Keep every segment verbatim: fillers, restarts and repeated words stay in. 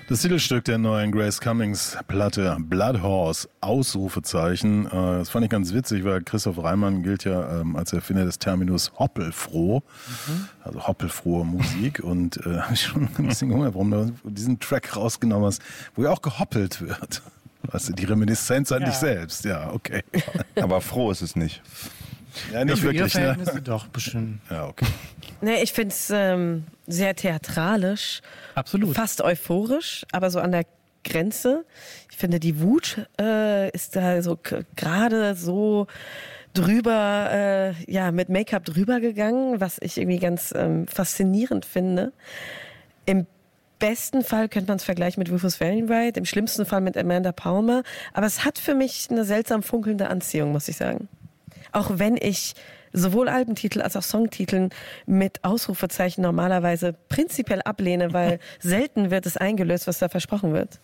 Das Titelstück der neuen Grace Cummings Platte Blood Horse, Ausrufezeichen. Das fand ich ganz witzig, weil Christoph Reimann gilt ja ähm, als Erfinder des Terminus hoppelfroh, mhm. also hoppelfrohe Musik. Und äh, habe ich schon ein bisschen gewundert, warum du diesen Track rausgenommen hast, wo ja auch gehoppelt wird. Weißt du, die Reminiszenz an ja. dich selbst. Ja, okay. Aber froh ist es nicht. Ja, nicht ja, wirklich. Ne? Doch, bestimmt. Ja, okay. Nee, ich finde es ähm, sehr theatralisch. Absolut. Fast euphorisch, aber so an der Grenze. Ich finde, die Wut äh, ist da so k- gerade so drüber, äh, ja, mit Make-up drüber gegangen, was ich irgendwie ganz ähm, faszinierend finde. Im besten Fall könnte man es vergleichen mit Rufus Wainwright, im schlimmsten Fall mit Amanda Palmer. Aber es hat für mich eine seltsam funkelnde Anziehung, muss ich sagen. Auch wenn ich sowohl Albentitel als auch Songtiteln mit Ausrufezeichen normalerweise prinzipiell ablehne, weil selten wird es eingelöst, was da versprochen wird.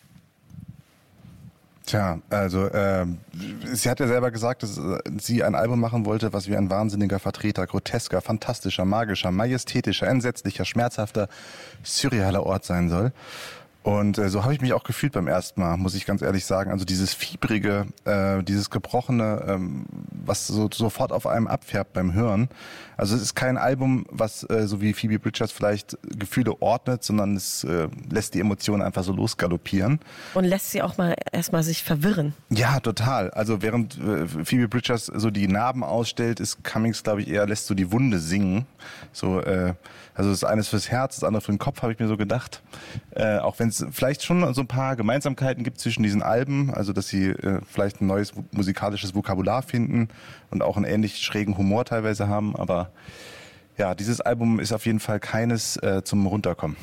Tja, also äh, sie hat ja selber gesagt, dass äh, sie ein Album machen wollte, was wie ein wahnsinniger Vertreter grotesker, fantastischer, magischer, majestätischer, entsetzlicher, schmerzhafter, surrealer Ort sein soll. Und äh, so habe ich mich auch gefühlt beim ersten Mal, muss ich ganz ehrlich sagen. Also dieses fiebrige, äh, dieses gebrochene, ähm, was so sofort auf einem abfärbt beim Hören. Also es ist kein Album, was äh, so wie Phoebe Bridgers vielleicht Gefühle ordnet, sondern es äh, lässt die Emotionen einfach so losgaloppieren. Und lässt sie auch mal erstmal sich verwirren. Ja, total. Also während äh, Phoebe Bridgers so die Narben ausstellt, ist Cummings, glaube ich, eher lässt so die Wunde singen. So, äh, also das eine ist fürs Herz, das andere für den Kopf, habe ich mir so gedacht. Äh, auch wenn es vielleicht schon so ein paar Gemeinsamkeiten gibt zwischen diesen Alben, also dass sie äh, vielleicht ein neues musikalisches Vokabular finden und auch einen ähnlich schrägen Humor teilweise haben, aber ja, dieses Album ist auf jeden Fall keines äh, zum Runterkommen.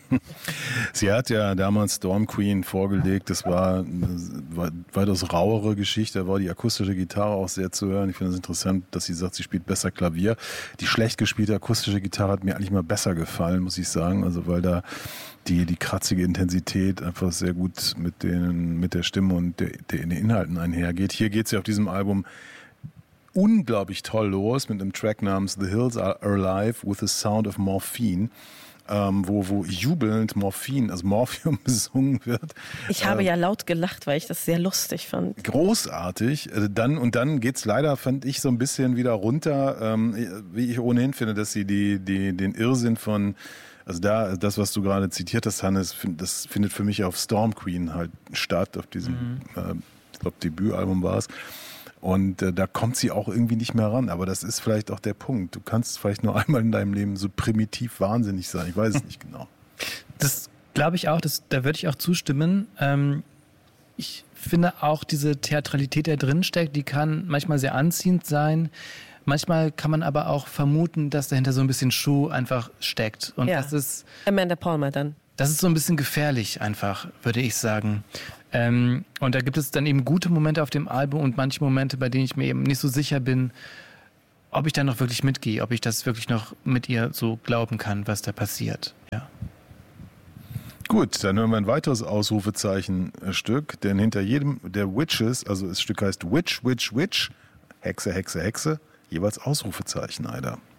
Sie hat ja damals Storm Queen vorgelegt, das war eine weitaus rauere Geschichte, da war die akustische Gitarre auch sehr zu hören. Ich finde es interessant, dass sie sagt, sie spielt besser Klavier. Die schlecht gespielte akustische Gitarre hat mir eigentlich mal besser gefallen, muss ich sagen, also weil da die die kratzige Intensität einfach sehr gut mit den mit der Stimme und der, der, den Inhalten einhergeht. Hier geht sie auf diesem Album unglaublich toll los mit einem Track namens The Hills Are Alive with the Sound of Morphine, ähm, wo, wo jubelnd Morphin, also Morphium besungen wird. Ich habe ähm, ja laut gelacht, weil ich das sehr lustig fand. Großartig. Dann, und dann geht's leider, fand ich, so ein bisschen wieder runter, ähm, wie ich ohnehin finde, dass sie die, die, den Irrsinn von, also da, das, was du gerade zitiert hast, Hannes, das findet für mich auf Storm Queen halt statt, auf diesem, mhm. äh, ich glaube, Debütalbum war es. Und äh, da kommt sie auch irgendwie nicht mehr ran. Aber das ist vielleicht auch der Punkt. Du kannst vielleicht nur einmal in deinem Leben so primitiv wahnsinnig sein. Ich weiß es nicht genau. Das glaube ich auch. Das, da würde ich auch zustimmen. Ähm, ich finde auch diese Theatralität, die da drin steckt, die kann manchmal sehr anziehend sein. Manchmal kann man aber auch vermuten, dass dahinter so ein bisschen Schuh einfach steckt. Und ja. das ist Amanda Palmer dann. Das ist so ein bisschen gefährlich einfach, würde ich sagen. Ähm, und da gibt es dann eben gute Momente auf dem Album und manche Momente, bei denen ich mir eben nicht so sicher bin, ob ich da noch wirklich mitgehe, ob ich das wirklich noch mit ihr so glauben kann, was da passiert. Ja. Gut, dann hören wir ein weiteres Ausrufezeichen-Stück, denn hinter jedem der Witches, also das Stück heißt Witch, Witch, Witch, Hexe, Hexe, Hexe, jeweils Ausrufezeichen, Alter.